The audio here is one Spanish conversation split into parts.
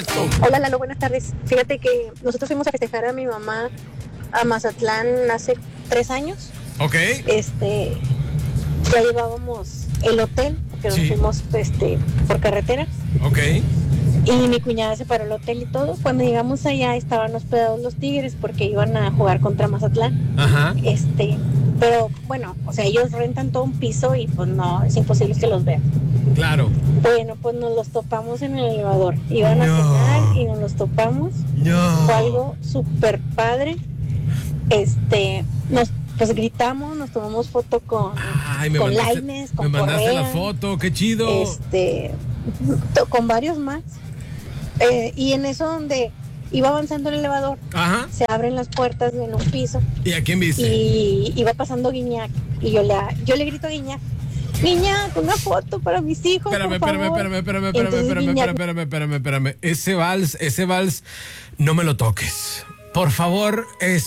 Hola Lalo, buenas tardes. Fíjate que nosotros fuimos a festejar a mi mamá a Mazatlán hace 3 años. Ok. Ya llevábamos el hotel, porque nos fuimos por carretera. Ok. Y mi cuñada se paró el hotel y todo. Cuando llegamos allá estaban hospedados los Tigres porque iban a jugar contra Mazatlán. Ajá. Pero bueno, o sea, ellos rentan todo un piso y pues no, es imposible que los vean. Claro. Bueno, pues nos los topamos en el elevador. Iban a cenar y nos los topamos. Fue algo súper padre. Pues gritamos, nos tomamos foto con Lainez, con me mandaste Correa, la foto, qué chido. Con varios más. Y en eso donde iba avanzando el elevador, se abren las puertas en un piso. ¿Y a quién viste? Y iba pasando Guiñac. Y yo le grito a Guiñac: Guiñac, una foto para mis hijos. Espérame. Ese vals, no me lo toques. Por favor,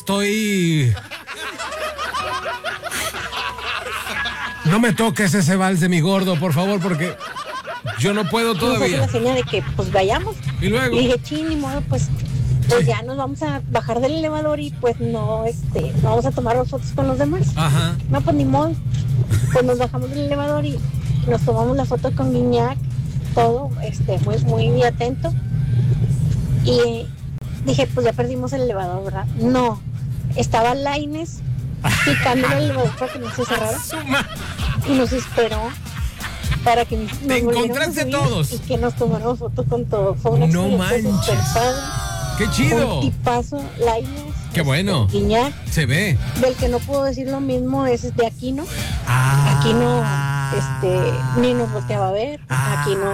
no me toques ese vals de mi gordo, por favor, porque yo no puedo todavía. Nos hace la señal de que pues vayamos. Y luego. Y dije, ni modo, pues ya nos vamos a bajar del elevador y pues no vamos a tomar las fotos con los demás. Ajá. No, pues ni modo. Pues nos bajamos del elevador y nos tomamos la foto con Guiñac, todo, muy, muy atento. Y dije, pues ya perdimos el elevador, ¿verdad? No, estaba Lainez picando el elevador para que no se cerrara. Y nos esperó para que nos encontraste a todos y que nos tomáramos fotos con todo. Fue una experiencia súper padre. ¡Qué chido! Un tipazo, Lainez. ¡Qué bueno! Guiñac. Se ve. Del que no puedo decir lo mismo es de Aquino. Aquino, ni nos volteaba a ver. Aquino,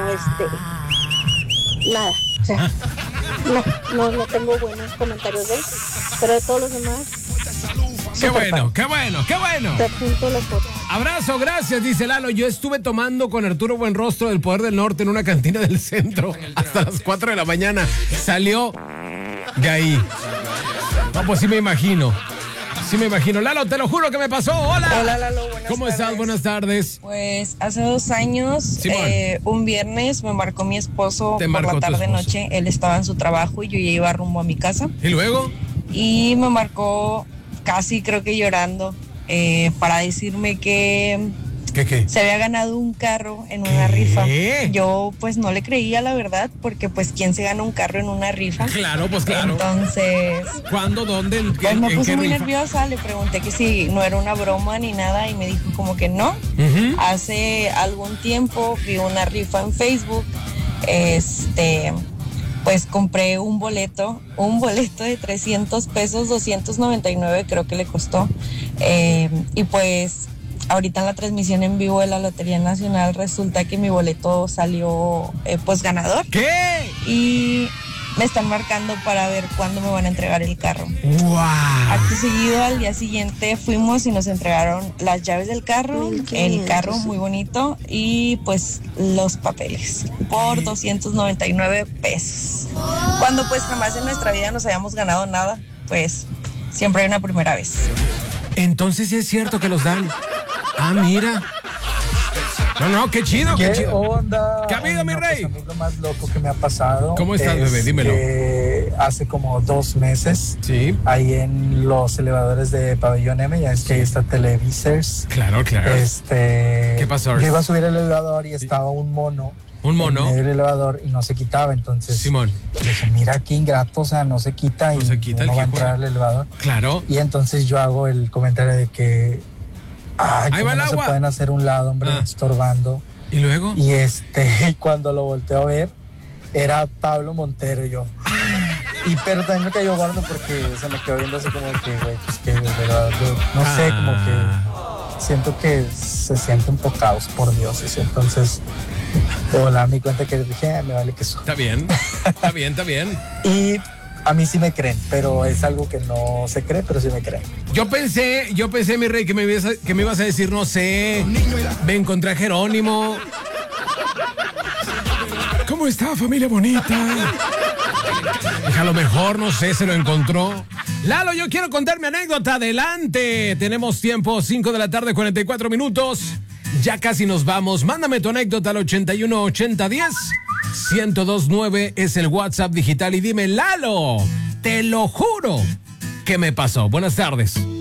nada. O sea, no tengo buenos comentarios de él. Pero de todos los demás. ¡Qué bueno! Te apunto la foto. Abrazo, gracias, dice Lalo. Yo estuve tomando con Arturo Buenrostro del Poder del Norte en una cantina del centro hasta las 4 de la mañana. Salió de ahí. No, pues sí me imagino. Lalo, te lo juro que me pasó. Hola. Hola, Lalo, buenas ¿Cómo tardes. estás? Buenas tardes. Pues hace 2 años, un viernes me marcó mi esposo por la tarde-noche. Él estaba en su trabajo y yo ya iba rumbo a mi casa. ¿Y luego? Y me marcó casi, creo que llorando, para decirme que ¿Qué? se había ganado un carro en una rifa. Yo pues no le creía, la verdad, porque pues ¿quién se gana un carro en una rifa? Claro, pues claro. Entonces, ¿cuándo? ¿Dónde? Pues me puse muy rifa? nerviosa, le pregunté que si no era una broma ni nada y me dijo como que no. Hace algún tiempo vi una rifa en Facebook, pues compré un boleto de 300 pesos, 299 creo que le costó, y pues ahorita en la transmisión en vivo de la Lotería Nacional resulta que mi boleto salió pues ganador. ¿Qué? Y me están marcando para ver cuándo me van a entregar el carro. ¡Wow! Acto seguido, al día siguiente fuimos y nos entregaron las llaves del carro, el carro muy bonito y pues los papeles por 299 pesos. Cuando pues jamás en nuestra vida nos habíamos ganado nada, pues siempre hay una primera vez. Entonces sí es cierto que los dan. Mira. No, qué chido, qué chido. Onda? ¿Qué ha habido, mi rey? Pues a mí lo más loco que me ha pasado. ¿Cómo estás, bebé? Dímelo. Hace como 2 meses. Sí. Ahí en los elevadores de Pabellón M, ya es que ahí está Televisers. Claro. ¿Qué pasó? Yo iba a subir el elevador y estaba un mono. ¿Un mono? En medio del elevador y no se quitaba, entonces. Simón. Dije, mira qué ingrato, o sea, no se quita no y se quita, no va a entrar al elevador. Claro. Y entonces yo hago el comentario de que ahí va el no agua. Se pueden hacer un lado, hombre, estorbando. ¿Y luego? Y cuando lo volteo a ver, era Pablo Montero y yo. Pero también me cayó gordo porque se me quedó viendo así como que, güey, pues que de verdad, yo no sé, como que siento que se siente un poco caos, por Dios. Y entonces, me di cuenta que dije, me vale que eso. Está bien. Y a mí sí me creen, pero es algo que no se cree, pero sí me creen. Yo pensé, mi rey, que me ibas a decir, no sé, me encontré a Jerónimo. ¿Cómo está, familia bonita? A lo mejor, no sé, se lo encontró. Lalo, yo quiero contar mi anécdota. Adelante. Tenemos tiempo, 5 de la tarde, 44 minutos. Ya casi nos vamos. Mándame tu anécdota al 81 80 10 1029 es el WhatsApp digital y dime, Lalo, te lo juro que me pasó. Buenas tardes.